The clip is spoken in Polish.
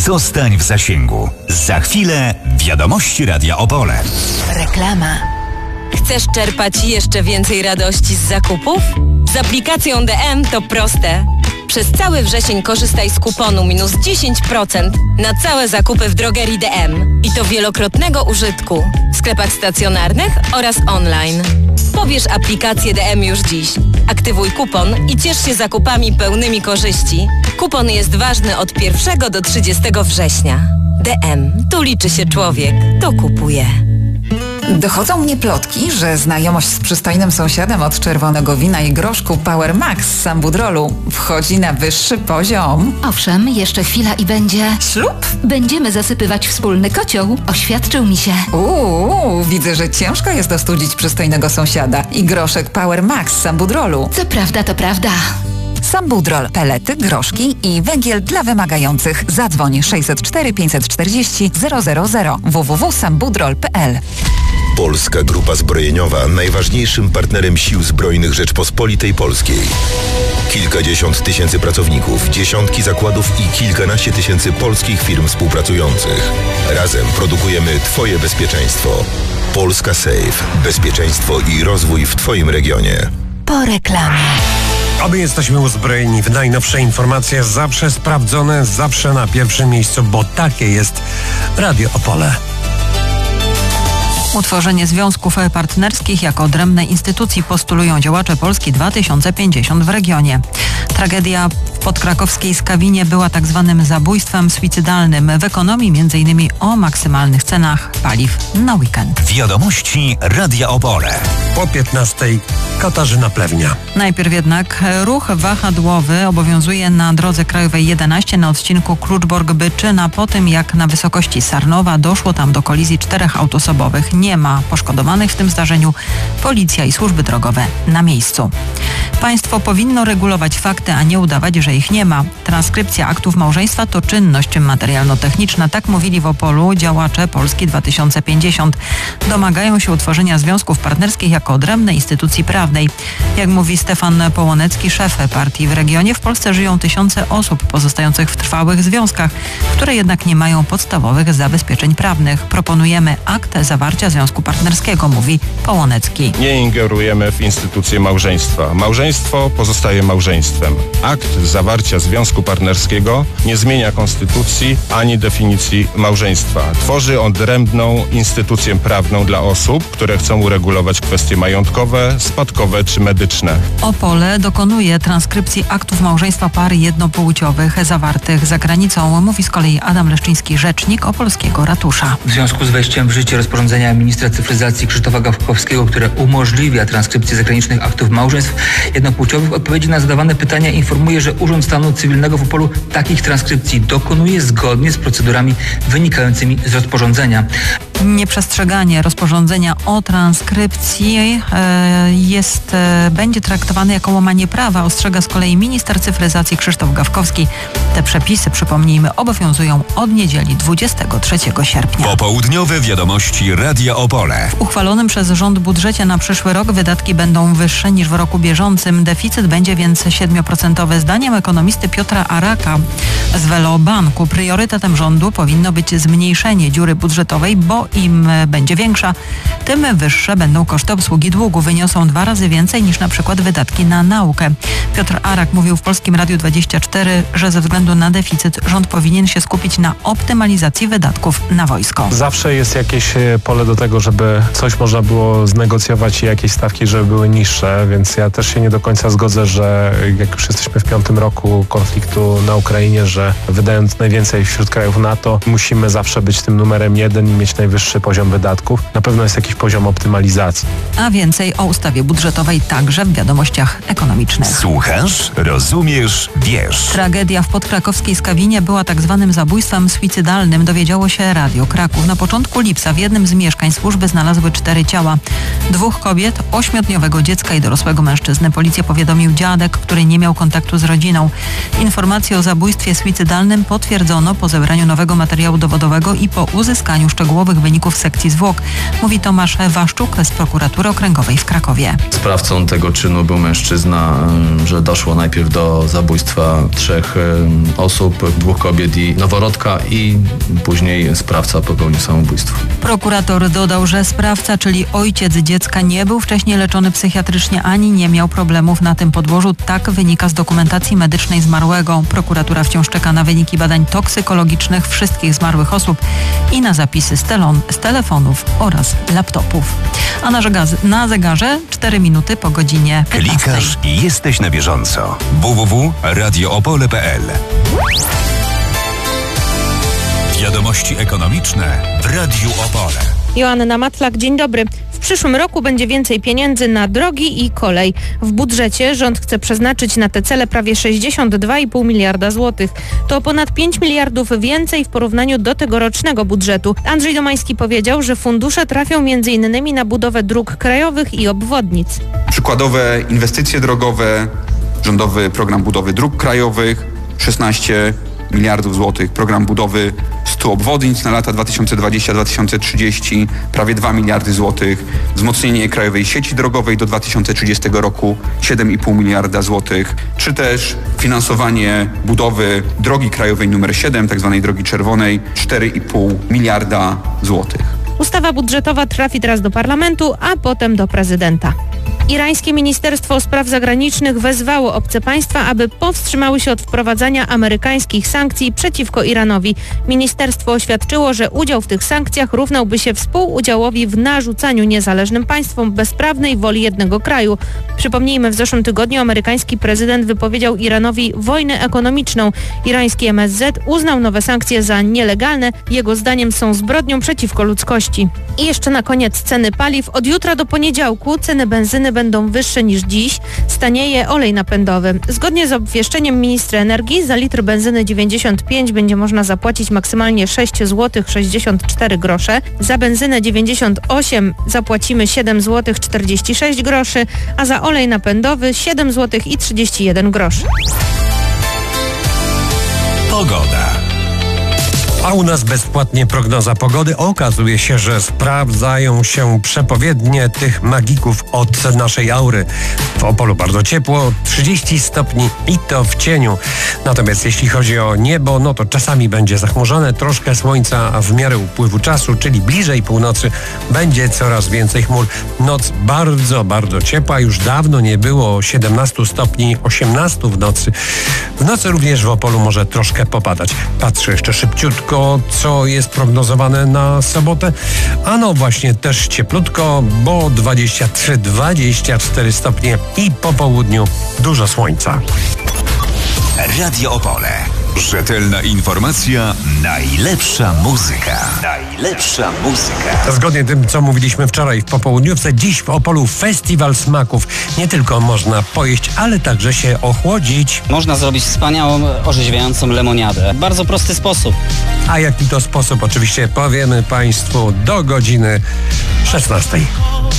Zostań w zasięgu. Za chwilę wiadomości Radia Opole. Reklama. Chcesz czerpać jeszcze więcej radości z zakupów? Z aplikacją DM to proste. Przez cały wrzesień korzystaj z kuponu minus 10% na całe zakupy w drogerii DM. I to wielokrotnego użytku w sklepach stacjonarnych oraz online. Pobierz aplikację DM już dziś. Aktywuj kupon i ciesz się zakupami pełnymi korzyści. Kupon jest ważny od 1 do 30 września. DM. Tu liczy się człowiek. To kupuje. Dochodzą mnie plotki, że znajomość z przystojnym sąsiadem od czerwonego wina i groszku Power Max z Sambudrolu wchodzi na wyższy poziom. Owszem, jeszcze chwila i będzie... Ślub? Będziemy zasypywać wspólny kocioł. Oświadczył mi się. Widzę, że ciężko jest ostudzić przystojnego sąsiada. I groszek Power Max z Sambudrolu. Co prawda, to prawda. Sambudrol, pelety, groszki i węgiel dla wymagających. Zadzwoń 604 540 000 www.sambudrol.pl. Polska Grupa Zbrojeniowa, najważniejszym partnerem Sił Zbrojnych Rzeczpospolitej Polskiej. Kilkadziesiąt tysięcy pracowników, dziesiątki zakładów i kilkanaście tysięcy polskich firm współpracujących. Razem produkujemy Twoje bezpieczeństwo. Polska Safe. Bezpieczeństwo i rozwój w Twoim regionie. Po reklamie. A my jesteśmy uzbrojeni w najnowsze informacje, zawsze sprawdzone, zawsze na pierwszym miejscu, bo takie jest Radio Opole. Utworzenie związków partnerskich jako odrębnej instytucji postulują działacze Polski 2050 w regionie. Tragedia w podkrakowskiej Skawinie była tak zwanym zabójstwem suicydalnym. W ekonomii m.in. o maksymalnych cenach paliw na weekend. Wiadomości Radia Opole. Po 15:00 Katarzyna Plewnia. Najpierw jednak ruch wahadłowy obowiązuje na drodze krajowej 11 na odcinku Kluczbork-Byczyna po tym, jak na wysokości Sarnowa doszło tam do kolizji 4 autosobowych. Nie ma poszkodowanych w tym zdarzeniu. Policja i służby drogowe na miejscu. Państwo powinno regulować fakty, a nie udawać, że ich nie ma. Transkrypcja aktów małżeństwa to czynność materialno-techniczna. Tak mówili w Opolu działacze Polski 2050. Domagają się utworzenia związków partnerskich jako odrębnej instytucji prawnej. Jak mówi Stefan Połonecki, szef partii w regionie, w Polsce żyją tysiące osób pozostających w trwałych związkach, które jednak nie mają podstawowych zabezpieczeń prawnych. Proponujemy akt zawarcia związku partnerskiego, mówi Połonecki. Nie ingerujemy w instytucję małżeństwa. Małżeństwo pozostaje małżeństwem. Akt zawarcia związku partnerskiego nie zmienia konstytucji ani definicji małżeństwa. Tworzy odrębną instytucję prawną dla osób, które chcą uregulować kwestie majątkowe, spadkowe czy medyczne. Opole dokonuje transkrypcji aktów małżeństwa par jednopłciowych zawartych za granicą, mówi z kolei Adam Leszczyński, rzecznik opolskiego ratusza. W związku z wejściem w życie rozporządzenia ministra cyfryzacji Krzysztofa Gawkowskiego, które umożliwia transkrypcję zagranicznych aktów małżeństw jednopłciowych, w odpowiedzi na zadawane pytania informuje, że Urząd Stanu Cywilnego w Opolu takich transkrypcji dokonuje zgodnie z procedurami wynikającymi z rozporządzenia. Nieprzestrzeganie rozporządzenia o transkrypcji będzie traktowane jako łamanie prawa, ostrzega z kolei minister cyfryzacji Krzysztof Gawkowski. Te przepisy, przypomnijmy, obowiązują od niedzieli 23 sierpnia. Popołudniowe wiadomości Radia Opole. W uchwalonym przez rząd budżecie na przyszły rok wydatki będą wyższe niż w roku bieżącym. Deficyt będzie więc 7%. Zdaniem ekonomisty Piotra Araka z Velobanku priorytetem rządu powinno być zmniejszenie dziury budżetowej, bo im będzie większa, tym wyższe będą koszty obsługi długu. Wyniosą 2 razy więcej niż na przykład wydatki na naukę. Piotr Arak mówił w Polskim Radiu 24, że ze względu na deficyt rząd powinien się skupić na optymalizacji wydatków na wojsko. Zawsze jest jakieś pole do tego, żeby coś można było znegocjować i jakieś stawki, żeby były niższe, więc ja też się nie do końca zgodzę, że jak już jesteśmy w 5. roku konfliktu na Ukrainie, że wydając najwięcej wśród krajów NATO, musimy zawsze być tym numerem 1 i mieć najwyższy poziom wydatków. Na pewno jest jakiś poziom optymalizacji. A więcej o ustawie budżetowej także w wiadomościach ekonomicznych. Słuchasz, rozumiesz, wiesz. Tragedia w podkrakowskiej Skawinie była tak zwanym zabójstwem suicydalnym, dowiedziało się Radio Kraków. Na początku lipca w jednym z mieszkań służby znalazły 4 ciała. 2 kobiet, 8-dniowego dziecka i dorosłego mężczyzny. Policję powiadomił dziadek, który nie miał kontaktu z rodziną. Informację o zabójstwie suicydalnym potwierdzono po zebraniu nowego materiału dowodowego i po uzyskaniu szczegółowych wyników sekcji zwłok, mówi Tomasz Waszczuk z Prokuratury Okręgowej w Krakowie. Sprawcą tego czynu był mężczyzna, że doszło najpierw do zabójstwa 3 osób, 2 kobiet i noworodka, i później sprawca popełnił samobójstwo. Prokurator dodał, że sprawca, czyli ojciec dziecka, nie był wcześniej leczony psychiatrycznie ani nie miał problemów na tym podłożu. Tak wynika z dokumentacji medycznej zmarłego. Prokuratura wciąż czeka na wyniki badań toksykologicznych wszystkich zmarłych osób i na zapisy z telefonów oraz laptopów. A na zegarze 4 minuty po godzinie 15. Klikasz i jesteś na bieżąco. www.radioopole.pl. Wiadomości ekonomiczne w Radiu Opole. Joanna Matlak, dzień dobry. W przyszłym roku będzie więcej pieniędzy na drogi i kolej. W budżecie rząd chce przeznaczyć na te cele prawie 62,5 miliarda złotych. To ponad 5 miliardów więcej w porównaniu do tegorocznego budżetu. Andrzej Domański powiedział, że fundusze trafią m.in. na budowę dróg krajowych i obwodnic. Przykładowe inwestycje drogowe, rządowy program budowy dróg krajowych, 16 miliardów złotych, program budowy 100 obwodnic na lata 2020-2030, prawie 2 miliardy złotych, wzmocnienie krajowej sieci drogowej do 2030 roku 7,5 miliarda złotych, czy też finansowanie budowy drogi krajowej numer 7, tzw. drogi czerwonej, 4,5 miliarda złotych. Ustawa budżetowa trafi teraz do parlamentu, a potem do prezydenta. Irańskie Ministerstwo Spraw Zagranicznych wezwało obce państwa, aby powstrzymały się od wprowadzania amerykańskich sankcji przeciwko Iranowi. Ministerstwo oświadczyło, że udział w tych sankcjach równałby się współudziałowi w narzucaniu niezależnym państwom bezprawnej woli jednego kraju. Przypomnijmy, w zeszłym tygodniu amerykański prezydent wypowiedział Iranowi wojnę ekonomiczną. Irański MSZ uznał nowe sankcje za nielegalne. Jego zdaniem są zbrodnią przeciwko ludzkości. I jeszcze na koniec ceny paliw. Od jutra do poniedziałku ceny benzyny będą wyższe niż dziś. Stanieje olej napędowy. Zgodnie z obwieszczeniem ministra energii za litr benzyny 95 będzie można zapłacić maksymalnie 6 zł 64 grosze. Za benzynę 98 zapłacimy 7 zł 46 groszy, a za olej napędowy 7 zł i 31 groszy. Pogoda. A u nas bezpłatnie prognoza pogody. Okazuje się, że sprawdzają się przepowiednie tych magików od naszej aury. W Opolu bardzo ciepło, 30 stopni i to w cieniu. Natomiast jeśli chodzi o niebo, no to czasami będzie zachmurzone, troszkę słońca w miarę upływu czasu, czyli bliżej północy będzie coraz więcej chmur. Noc bardzo, bardzo ciepła. Już dawno nie było 17 stopni, 18 w nocy. W nocy również w Opolu może troszkę popadać. Patrzę jeszcze szybciutko, co jest prognozowane na sobotę. A no właśnie też cieplutko, bo 23-24 stopnie i po południu dużo słońca. Radio Opole. Rzetelna informacja, najlepsza muzyka. Najlepsza muzyka. Zgodnie z tym, co mówiliśmy wczoraj w popołudniówce, dziś w Opolu festiwal smaków. Nie tylko można pojeść, ale także się ochłodzić. Można zrobić wspaniałą, orzeźwiającą lemoniadę. Bardzo prosty sposób. A jaki to sposób, oczywiście powiemy Państwu do godziny 16.